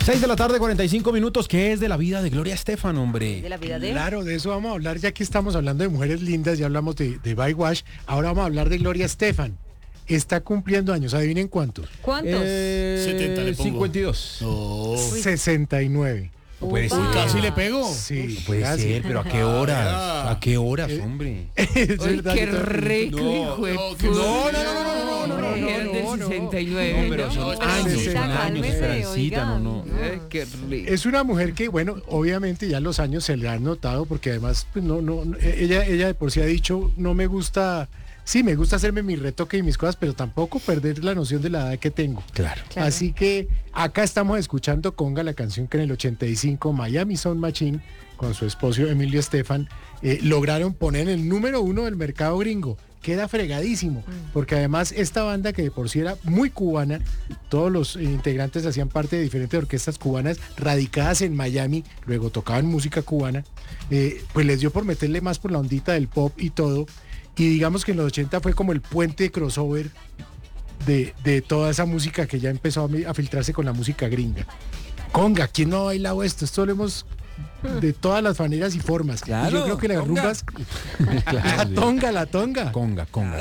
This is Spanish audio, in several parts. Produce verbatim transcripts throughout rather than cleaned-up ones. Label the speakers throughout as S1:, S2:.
S1: seis de la tarde, cuarenta y cinco minutos. ¿Qué es de la vida de Gloria Estefan, hombre?
S2: De la vida de...
S3: Claro, de eso vamos a hablar, ya que estamos hablando de mujeres lindas, ya hablamos de, de Baywatch, ahora vamos a hablar de Gloria Estefan. Está cumpliendo años, adivinen cuántos.
S2: ¿Cuántos?
S1: Eh,
S4: setenta le pongo.
S1: cincuenta y dos.
S4: No.
S3: sesenta y nueve.
S1: No puede ser.
S2: Upa.
S4: Casi le pego.
S3: Sí,
S1: Puede
S3: casi.
S1: ser, pero ¿a qué horas?
S4: Ah.
S1: ¿A qué horas, hombre?
S3: Es
S2: Uy,
S3: verdad
S2: qué
S3: que todo-
S2: rico,
S4: No,
S2: hijo de
S4: no, que-
S2: puta.
S3: No, no, no, no, no, no, no, no,
S2: Mujer
S3: no,
S2: del
S3: no, no.
S2: sesenta y
S1: No,
S2: nueve,
S1: pero
S2: ¿no?
S1: son
S4: No,
S1: años,
S3: Esperancita,
S1: son años,
S2: cálmese,
S1: Esperancita, no,
S2: oiga.
S1: no.
S2: Ay, qué rico.
S3: Es una mujer que, bueno, obviamente ya los años se le han notado, porque además, pues, no, no, no, ella, ella de por sí ha dicho, no me gusta, sí, me gusta hacerme mi retoque y mis cosas, pero tampoco perder la noción de la edad que tengo.
S1: Claro.
S2: Claro.
S3: Así que acá estamos escuchando Conga, la canción que en el ochenta y cinco Miami Sound Machine, con su esposo Emilio Estefan, eh, lograron poner en el número uno del mercado gringo. Queda fregadísimo, porque además esta banda, que de por sí era muy cubana, todos los eh, integrantes hacían parte de diferentes orquestas cubanas radicadas en Miami, luego tocaban música cubana, eh, pues les dio por meterle más por la ondita del pop y todo, y digamos que en los ochenta fue como el puente crossover de, de toda esa música que ya empezó a, mi- a filtrarse con la música gringa. Conga, ¿quién no ha bailado esto? Esto lo hemos de todas las maneras y formas.
S4: Claro,
S3: Y yo creo que las
S4: conga.
S3: rumbas,
S1: Claro,
S3: la
S1: sí.
S3: tonga, la tonga.
S1: Conga, conga.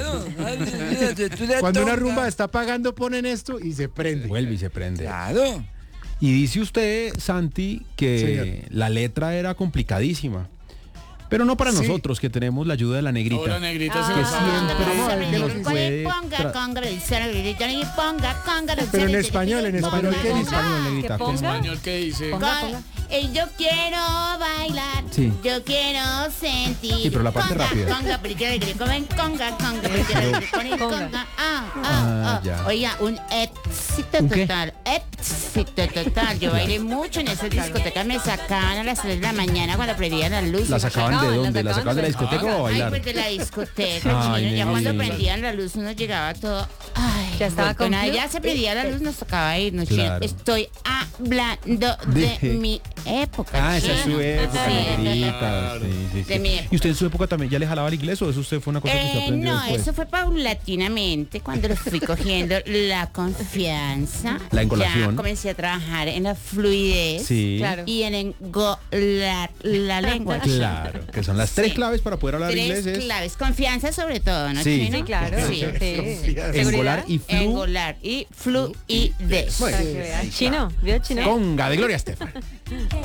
S3: Cuando una rumba está pagando, ponen esto y se prende.
S1: Vuelve y se prende.
S4: Claro.
S1: Y dice usted, Santi, que
S3: Señor.
S1: la letra era complicadísima. Pero no para
S3: Sí.
S1: nosotros, que tenemos la ayuda de la negrita.
S4: Ahora negrita se
S1: que
S4: lo sabe.
S1: siempre
S3: Vamos a ver qué nos
S1: puede
S5: Ponga,
S1: tra-
S5: conga, ponga, ponga, conga,
S3: Pero en español, en
S1: No, pero
S3: español, ¿qué
S1: en
S3: dice?
S1: español, negrita.
S2: ¿Que
S1: ¿cómo?
S2: ponga?
S4: Español que dice.
S2: Ponga, ponga.
S5: Eh, yo quiero bailar,
S1: Sí.
S5: yo quiero sentir.
S1: Sí, pero la parte
S5: conga,
S1: rápida.
S5: Conga, pero que comen conga, conga, pero que comen
S2: Conga.
S5: conga. Ah,
S1: Ah,
S5: ah,
S1: ya.
S5: ah. Oiga, un éxito
S1: ¿Un qué?
S5: total, éxito total. Yo bailé mucho en esas discotecas, me sacaban a las tres de la mañana cuando prendían las luces.
S1: ¿La sacaban de
S2: sacaban, la
S1: dónde? ¿La sacaban de la
S2: sacaban
S1: discoteca o a
S5: Ay,
S1: bailar?
S5: pues de la discoteca,
S1: Ay,
S5: chino, ya cuando
S1: negrita.
S5: prendían la luz uno llegaba todo. Ay,
S2: Ya estaba
S5: con
S2: confiado.
S5: ya se prendía la luz, nos tocaba irnos. chino.
S1: Claro.
S5: Estoy hablando de,
S1: De-
S5: mi época.
S1: Ah, esa es su
S5: chino.
S1: época,
S5: Sí.
S1: negrita. Sí, sí, sí.
S5: De mi época.
S1: ¿Y usted en su época también ya le jalaba el inglés o eso usted fue una cosa que usted
S5: Eh,
S1: aprendió
S5: no,
S1: después?
S5: eso fue paulatinamente cuando lo fui cogiendo la confianza.
S1: La engolación.
S5: Ya comencé a trabajar en la fluidez
S1: Sí.
S2: Claro.
S5: y en engolar la lengua.
S1: Claro, que son las tres
S5: Sí.
S1: claves para poder hablar
S5: Tres
S1: inglés. Es
S5: claves, confianza sobre todo, ¿no,
S1: Sí.
S5: chino?
S2: Sí, claro.
S5: Sí.
S2: Sí.
S1: engolar y flu.
S5: Engolar y fluidez.
S1: Muy
S2: Para
S1: bien.
S2: que vea. Chino, ¿vio chino?
S1: Conga de Gloria Estefan.